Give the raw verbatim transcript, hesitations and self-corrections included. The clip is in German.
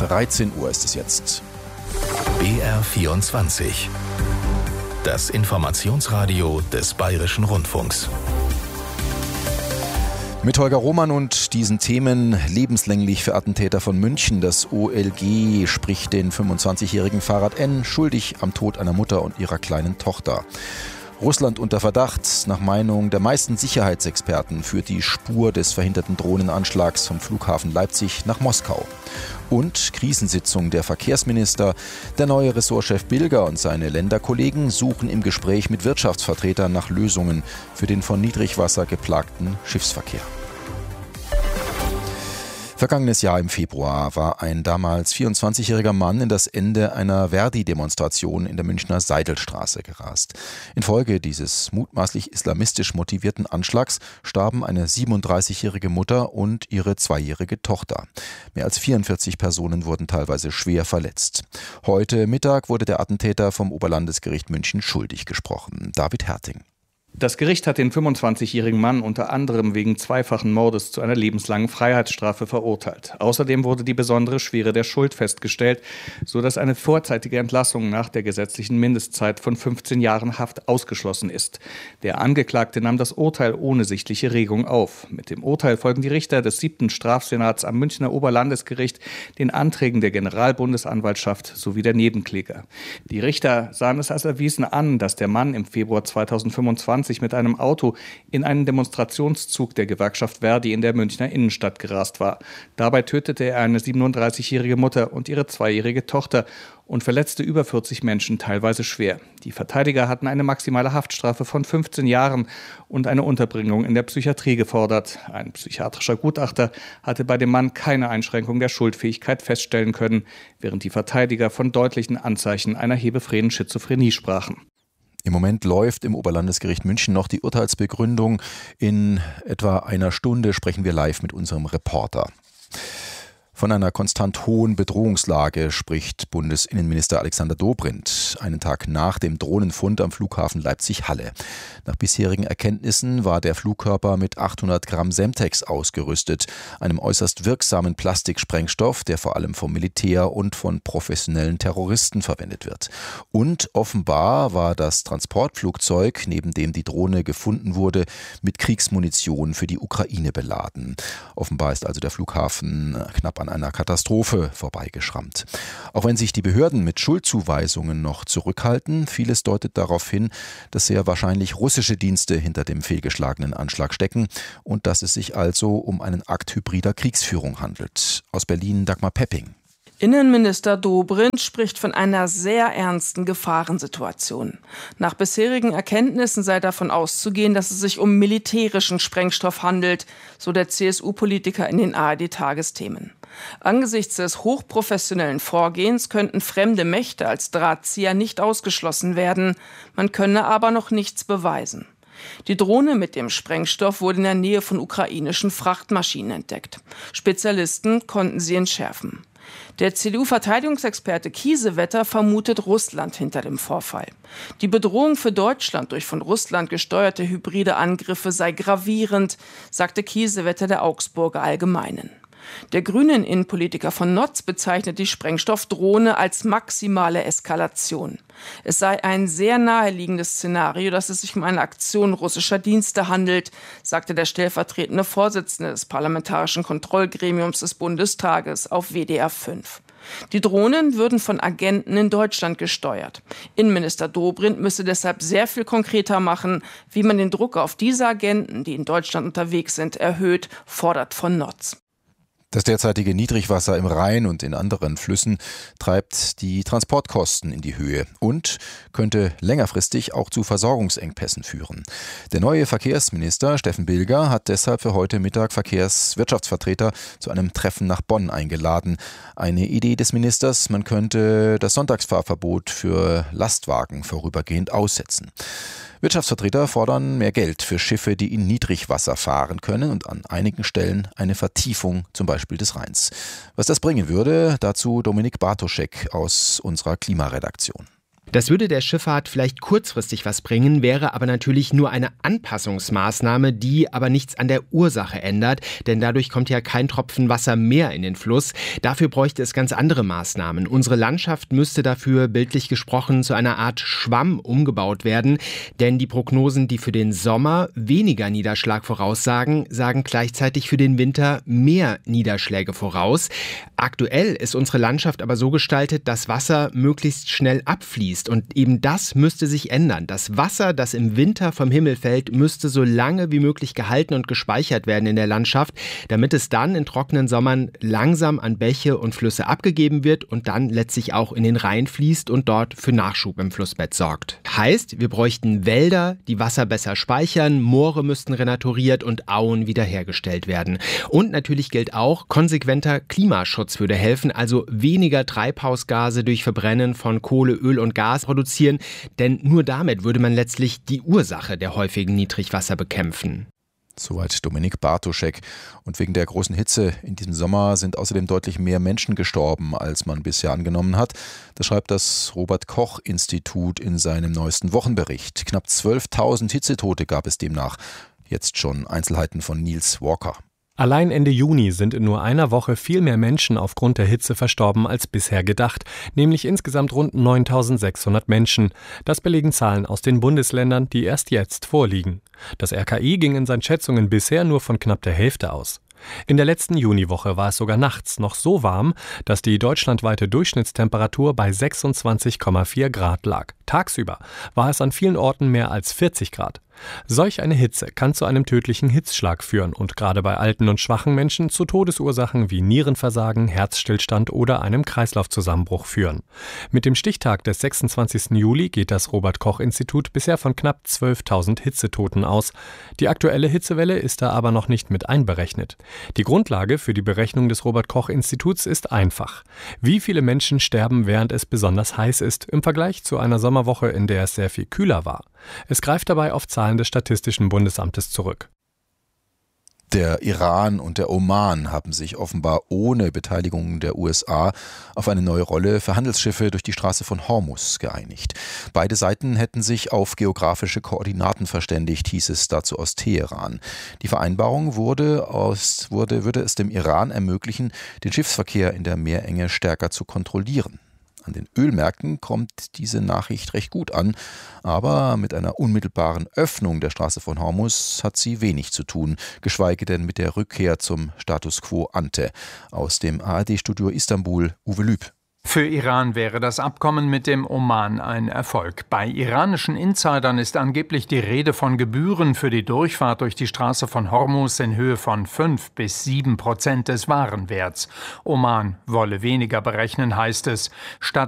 dreizehn Uhr ist es jetzt. B R vierundzwanzig. Das Informationsradio des Bayerischen Rundfunks. Mit Holger Roman und diesen Themen: lebenslänglich für Attentäter von München. Das O L G spricht den fünfundzwanzigjährigen Farhad N. schuldig am Tod einer Mutter und ihrer kleinen Tochter. Russland unter Verdacht. Nach Meinung der meisten Sicherheitsexperten führt die Spur des verhinderten Drohnenanschlags vom Flughafen Leipzig nach Moskau. Und Krisensitzung der Verkehrsminister. Der neue Ressortchef Bilger und seine Länderkollegen suchen im Gespräch mit Wirtschaftsvertretern nach Lösungen für den von Niedrigwasser geplagten Schiffsverkehr. Vergangenes Jahr im Februar war ein damals vierundzwanzigjähriger Mann in das Ende einer Verdi-Demonstration in der Münchner Seidelstraße gerast. Infolge dieses mutmaßlich islamistisch motivierten Anschlags starben eine siebenunddreißigjährige Mutter und ihre zweijährige Tochter. Mehr als vierundvierzig Personen wurden teilweise schwer verletzt. Heute Mittag wurde der Attentäter vom Oberlandesgericht München schuldig gesprochen. David Herting. Das Gericht hat den fünfundzwanzigjährigen Mann unter anderem wegen zweifachen Mordes zu einer lebenslangen Freiheitsstrafe verurteilt. Außerdem wurde die besondere Schwere der Schuld festgestellt, sodass eine vorzeitige Entlassung nach der gesetzlichen Mindestzeit von fünfzehn Jahren Haft ausgeschlossen ist. Der Angeklagte nahm das Urteil ohne sichtliche Regung auf. Mit dem Urteil folgen die Richter des siebten Strafsenats am Münchner Oberlandesgericht den Anträgen der Generalbundesanwaltschaft sowie der Nebenkläger. Die Richter sahen es als erwiesen an, dass der Mann im Februar zweitausendfünfundzwanzig mit einem Auto in einen Demonstrationszug der Gewerkschaft Verdi in der Münchner Innenstadt gerast war. Dabei tötete er eine siebenunddreißigjährige Mutter und ihre zweijährige Tochter und verletzte über vierzig Menschen, teilweise schwer. Die Verteidiger hatten eine maximale Haftstrafe von fünfzehn Jahren und eine Unterbringung in der Psychiatrie gefordert. Ein psychiatrischer Gutachter hatte bei dem Mann keine Einschränkung der Schuldfähigkeit feststellen können, während die Verteidiger von deutlichen Anzeichen einer hebephrenen Schizophrenie sprachen. Im Moment läuft im Oberlandesgericht München noch die Urteilsbegründung. In etwa einer Stunde sprechen wir live mit unserem Reporter. Von einer konstant hohen Bedrohungslage spricht Bundesinnenminister Alexander Dobrindt einen Tag nach dem Drohnenfund am Flughafen Leipzig-Halle. Nach bisherigen Erkenntnissen war der Flugkörper mit achthundert Gramm Semtex ausgerüstet, einem äußerst wirksamen Plastiksprengstoff, der vor allem vom Militär und von professionellen Terroristen verwendet wird. Und offenbar war das Transportflugzeug, neben dem die Drohne gefunden wurde, mit Kriegsmunition für die Ukraine beladen. Offenbar ist also der Flughafen knapp an einer Katastrophe vorbeigeschrammt. Auch wenn sich die Behörden mit Schuldzuweisungen noch zurückhalten, vieles deutet darauf hin, dass sehr wahrscheinlich russische Dienste hinter dem fehlgeschlagenen Anschlag stecken und dass es sich also um einen Akt hybrider Kriegsführung handelt. Aus Berlin Dagmar Pepping. Innenminister Dobrindt spricht von einer sehr ernsten Gefahrensituation. Nach bisherigen Erkenntnissen sei davon auszugehen, dass es sich um militärischen Sprengstoff handelt, so der C S U-Politiker in den A R D-Tagesthemen. Angesichts des hochprofessionellen Vorgehens könnten fremde Mächte als Drahtzieher nicht ausgeschlossen werden. Man könne aber noch nichts beweisen. Die Drohne mit dem Sprengstoff wurde in der Nähe von ukrainischen Frachtmaschinen entdeckt. Spezialisten konnten sie entschärfen. Der C D U-Verteidigungsexperte Kiesewetter vermutet Russland hinter dem Vorfall. Die Bedrohung für Deutschland durch von Russland gesteuerte hybride Angriffe sei gravierend, sagte Kiesewetter der Augsburger Allgemeinen. Der grünen Innenpolitiker von Notz bezeichnet die Sprengstoffdrohne als maximale Eskalation. Es sei ein sehr naheliegendes Szenario, dass es sich um eine Aktion russischer Dienste handelt, sagte der stellvertretende Vorsitzende des Parlamentarischen Kontrollgremiums des Bundestages auf W D R fünf. Die Drohnen würden von Agenten in Deutschland gesteuert. Innenminister Dobrindt müsse deshalb sehr viel konkreter machen, wie man den Druck auf diese Agenten, die in Deutschland unterwegs sind, erhöht, fordert von Notz. Das derzeitige Niedrigwasser im Rhein und in anderen Flüssen treibt die Transportkosten in die Höhe und könnte längerfristig auch zu Versorgungsengpässen führen. Der neue Verkehrsminister Steffen Bilger hat deshalb für heute Mittag Verkehrswirtschaftsvertreter zu einem Treffen nach Bonn eingeladen. Eine Idee des Ministers, man könnte das Sonntagsfahrverbot für Lastwagen vorübergehend aussetzen. Wirtschaftsvertreter fordern mehr Geld für Schiffe, die in Niedrigwasser fahren können und an einigen Stellen eine Vertiefung zum Beispiel des Rheins. Was das bringen würde, dazu Dominik Bartoschek aus unserer Klimaredaktion. Das würde der Schifffahrt vielleicht kurzfristig was bringen, wäre aber natürlich nur eine Anpassungsmaßnahme, die aber nichts an der Ursache ändert, denn dadurch kommt ja kein Tropfen Wasser mehr in den Fluss. Dafür bräuchte es ganz andere Maßnahmen. Unsere Landschaft müsste dafür bildlich gesprochen zu einer Art Schwamm umgebaut werden, denn die Prognosen, die für den Sommer weniger Niederschlag voraussagen, sagen gleichzeitig für den Winter mehr Niederschläge voraus. Aktuell ist unsere Landschaft aber so gestaltet, dass Wasser möglichst schnell abfließt. Und eben das müsste sich ändern. Das Wasser, das im Winter vom Himmel fällt, müsste so lange wie möglich gehalten und gespeichert werden in der Landschaft, damit es dann in trockenen Sommern langsam an Bäche und Flüsse abgegeben wird und dann letztlich auch in den Rhein fließt und dort für Nachschub im Flussbett sorgt. Heißt, wir bräuchten Wälder, die Wasser besser speichern, Moore müssten renaturiert und Auen wiederhergestellt werden. Und natürlich gilt auch, konsequenter Klimaschutz würde helfen, also weniger Treibhausgase durch Verbrennen von Kohle, Öl und Gas produzieren, denn nur damit würde man letztlich die Ursache der häufigen Niedrigwasser bekämpfen. Soweit Dominik Bartoschek. Und wegen der großen Hitze in diesem Sommer sind außerdem deutlich mehr Menschen gestorben, als man bisher angenommen hat. Das schreibt das Robert-Koch-Institut in seinem neuesten Wochenbericht. Knapp zwölftausend Hitzetote gab es demnach. Jetzt schon Einzelheiten von Nils Walker. Allein Ende Juni sind in nur einer Woche viel mehr Menschen aufgrund der Hitze verstorben als bisher gedacht, nämlich insgesamt rund neuntausendsechshundert Menschen. Das belegen Zahlen aus den Bundesländern, die erst jetzt vorliegen. Das R K I ging in seinen Schätzungen bisher nur von knapp der Hälfte aus. In der letzten Juniwoche war es sogar nachts noch so warm, dass die deutschlandweite Durchschnittstemperatur bei sechsundzwanzig Komma vier Grad lag. Tagsüber war es an vielen Orten mehr als vierzig Grad. Solch eine Hitze kann zu einem tödlichen Hitzschlag führen und gerade bei alten und schwachen Menschen zu Todesursachen wie Nierenversagen, Herzstillstand oder einem Kreislaufzusammenbruch führen. Mit dem Stichtag des sechsundzwanzigsten Juli geht das Robert-Koch-Institut bisher von knapp zwölftausend Hitzetoten aus. Die aktuelle Hitzewelle ist da aber noch nicht mit einberechnet. Die Grundlage für die Berechnung des Robert-Koch-Instituts ist einfach. Wie viele Menschen sterben, während es besonders heiß ist, im Vergleich zu einer Sommerwoche, in der es sehr viel kühler war? Es greift dabei auf Zahlen des Statistischen Bundesamtes zurück. Der Iran und der Oman haben sich offenbar ohne Beteiligung der U S A auf eine neue Rolle für Handelsschiffe durch die Straße von Hormuz geeinigt. Beide Seiten hätten sich auf geografische Koordinaten verständigt, hieß es dazu aus Teheran. Die Vereinbarung wurde aus, wurde, würde es dem Iran ermöglichen, den Schiffsverkehr in der Meerenge stärker zu kontrollieren. An den Ölmärkten kommt diese Nachricht recht gut an, aber mit einer unmittelbaren Öffnung der Straße von Hormuz hat sie wenig zu tun, geschweige denn mit der Rückkehr zum Status quo ante. Aus dem A R D-Studio Istanbul, Uwe Lüb. Für Iran wäre das Abkommen mit dem Oman ein Erfolg. Bei iranischen Insidern ist angeblich die Rede von Gebühren für die Durchfahrt durch die Straße von Hormuz in Höhe von fünf bis sieben Prozent des Warenwerts. Oman wolle weniger berechnen, heißt es. Statt